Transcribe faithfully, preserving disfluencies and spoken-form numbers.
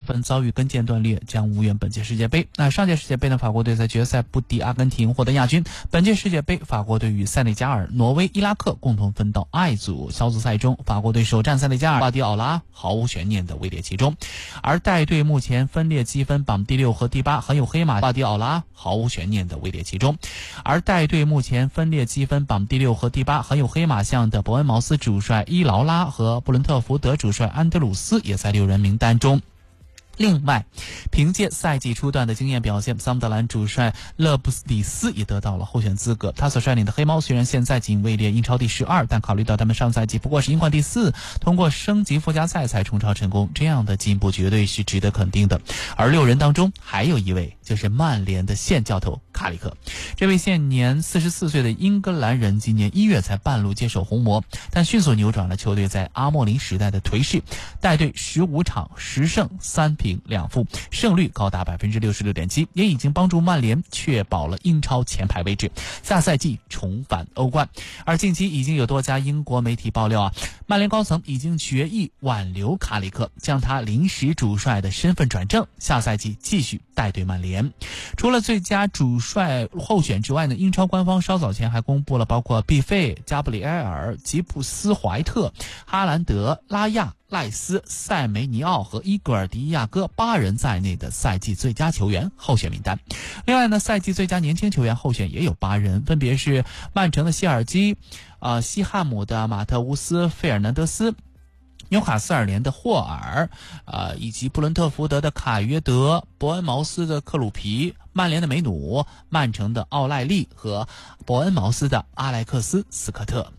分遭遇跟腱断裂，将无缘本届世界杯。那上届世界杯呢，法国队在决赛不敌阿根廷获得亚军。本届世界杯，法国队与塞内加尔、挪威、伊拉克共同分到 I 组。小组赛中，法国队首战塞内加尔，瓜迪奥拉毫无悬念地位列其中。而带队目前分列积分榜第六和第八，很有黑马，瓜迪奥拉毫无悬念地位列其中。而带队目前分列积分榜第六和第八，很有黑马相的伯恩茅斯主帅伊劳拉和布伦特福德主帅安德鲁斯也在六人名单中。另外，凭借赛季初段的惊艳表现，桑德兰主帅勒布里斯也得到了候选资格。他所率领的黑猫虽然现在仅位列英超第十二，但考虑到他们上赛季不过是英冠第四，通过升级附加赛才冲超成功，这样的进步绝对是值得肯定的。而六人当中还有一位就是曼联的现教头卡里克。这位现年四十四岁的英格兰人今年一月才半路接手红魔，但迅速扭转了球队在阿莫林时代的颓势，带队十五场十胜三平两负，胜率高达 百分之六十六点七， 也已经帮助曼联确保了英超前排位置，下赛季重返欧冠。而近期已经有多家英国媒体爆料啊，曼联高层已经决议挽留卡里克，将他临时主帅的身份转正，下赛季继续带队曼联。除了最佳主帅候选之外呢，英超官方稍早前还公布了包括毕费、加布里埃尔、吉普斯怀特、哈兰德、拉亚、赖斯、塞梅尼奥和伊戈尔迪亚哥八人在内的赛季最佳球员候选名单。另外呢，赛季最佳年轻球员候选也有八人，分别是曼城的希尔基、呃、西汉姆的马特乌斯、费尔南德斯、纽卡斯尔联的霍尔，呃，以及布伦特福德的卡约德、伯恩茅斯的克鲁皮、曼联的梅努、曼城的奥赖利和伯恩茅斯的阿莱克斯斯科特。